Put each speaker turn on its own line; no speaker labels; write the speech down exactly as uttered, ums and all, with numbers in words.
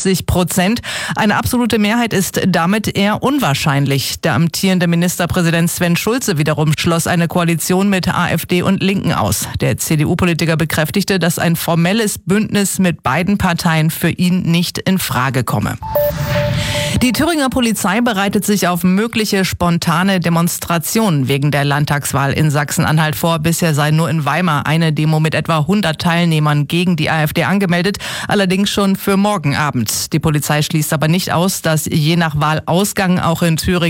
fünfzig Prozent. Eine absolute Mehrheit ist damit eher unwahrscheinlich. Der amtierende Ministerpräsident Sven Schulze wiederum schloss eine Koalition mit AfD und Linken aus. Der C D U-Politiker bekräftigte, dass ein formelles Bündnis mit beiden Parteien für ihn nicht in Frage komme. Die Thüringer Polizei bereitet sich auf mögliche spontane Demonstrationen wegen der Landtagswahl in Sachsen-Anhalt vor. Bisher sei nur in Weimar eine Demo mit etwa hundert Teilnehmern gegen die AfD angemeldet, allerdings schon für morgen Abend. Die Polizei schließt aber nicht aus, dass je nach Wahlausgang auch in Thüringen